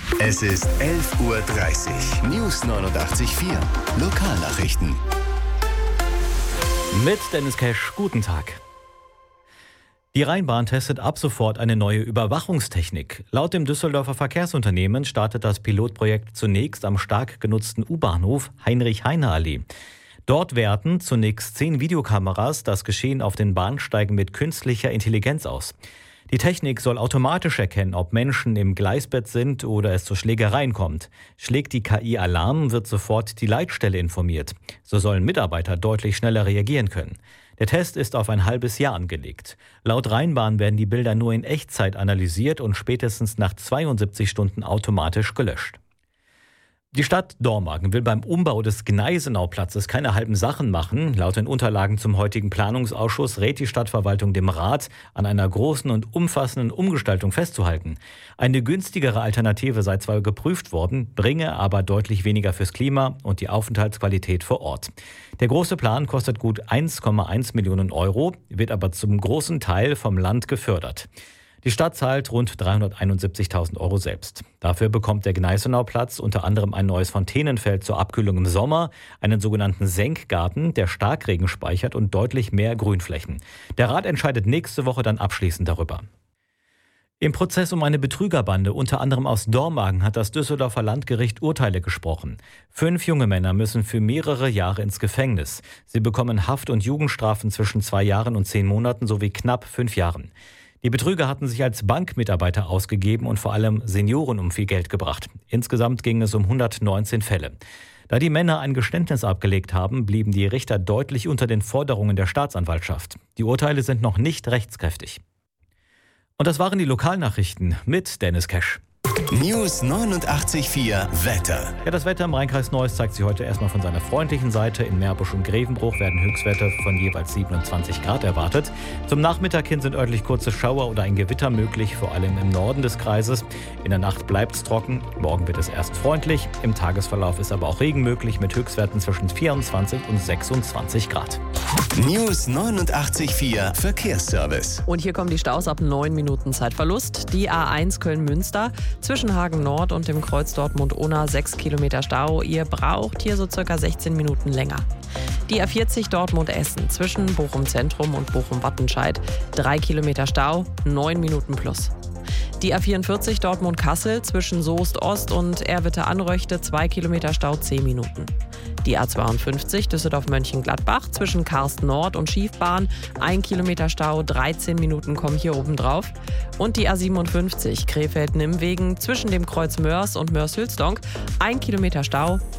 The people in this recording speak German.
Es ist 11:30 Uhr. News 89.4. Lokalnachrichten. Mit Dennis Kesch, guten Tag. Die Rheinbahn testet ab sofort eine neue Überwachungstechnik. Laut dem Düsseldorfer Verkehrsunternehmen startet das Pilotprojekt zunächst am stark genutzten U-Bahnhof Heinrich-Heine-Allee. Dort werten zunächst 10 Videokameras das Geschehen auf den Bahnsteigen mit künstlicher Intelligenz aus. Die Technik soll automatisch erkennen, ob Menschen im Gleisbett sind oder es zu Schlägereien kommt. Schlägt die KI Alarm, wird sofort die Leitstelle informiert. So sollen Mitarbeiter deutlich schneller reagieren können. Der Test ist auf ein halbes Jahr angelegt. Laut Rheinbahn werden die Bilder nur in Echtzeit analysiert und spätestens nach 72 Stunden automatisch gelöscht. Die Stadt Dormagen will beim Umbau des Gneisenau-Platzes keine halben Sachen machen. Laut den Unterlagen zum heutigen Planungsausschuss rät die Stadtverwaltung dem Rat, an einer großen und umfassenden Umgestaltung festzuhalten. Eine günstigere Alternative sei zwar geprüft worden, bringe aber deutlich weniger fürs Klima und die Aufenthaltsqualität vor Ort. Der große Plan kostet gut 1,1 Millionen Euro, wird aber zum großen Teil vom Land gefördert. Die Stadt zahlt rund 371.000 Euro selbst. Dafür bekommt der Gneisenau-Platz unter anderem ein neues Fontänenfeld zur Abkühlung im Sommer, einen sogenannten Senkgarten, der Starkregen speichert und deutlich mehr Grünflächen. Der Rat entscheidet nächste Woche dann abschließend darüber. Im Prozess um eine Betrügerbande, unter anderem aus Dormagen, hat das Düsseldorfer Landgericht Urteile gesprochen. 5 junge Männer müssen für mehrere Jahre ins Gefängnis. Sie bekommen Haft- und Jugendstrafen zwischen 2 Jahren und 10 Monaten sowie knapp 5 Jahren. Die Betrüger hatten sich als Bankmitarbeiter ausgegeben und vor allem Senioren um viel Geld gebracht. Insgesamt ging es um 119 Fälle. Da die Männer ein Geständnis abgelegt haben, blieben die Richter deutlich unter den Forderungen der Staatsanwaltschaft. Die Urteile sind noch nicht rechtskräftig. Und das waren die Lokalnachrichten mit Dennis Kesch. News 89.4 Wetter. Ja, das Wetter im Rheinkreis Neuss zeigt sich heute erstmal von seiner freundlichen Seite. In Meerbusch und Grevenbruch werden Höchstwerte von jeweils 27 Grad erwartet. Zum Nachmittag hin sind örtlich kurze Schauer oder ein Gewitter möglich, vor allem im Norden des Kreises. In der Nacht bleibt es trocken, morgen wird es erst freundlich. Im Tagesverlauf ist aber auch Regen möglich mit Höchstwerten zwischen 24 und 26 Grad. News 89.4 Verkehrsservice. Und hier kommen die Staus ab 9 Minuten Zeitverlust. Die A1 Köln-Münster zwischen Hagen Nord und dem Kreuz Dortmund-Unna 6 Kilometer Stau. Ihr braucht hier so circa 16 Minuten länger. Die A40 Dortmund-Essen zwischen Bochum-Zentrum und Bochum-Wattenscheid 3 Kilometer Stau, 9 Minuten plus. Die A44 Dortmund-Kassel zwischen Soest-Ost und Erwitte-Anröchte 2 Kilometer Stau, 10 Minuten. Die A52 Düsseldorf-Mönchengladbach zwischen Karst-Nord und Schiefbahn 1 Kilometer Stau, 13 Minuten kommen hier oben drauf. Und die A57 Krefeld-Nimwegen zwischen dem Kreuz Mörs und Mörs-Hülsdonk 1 Kilometer Stau,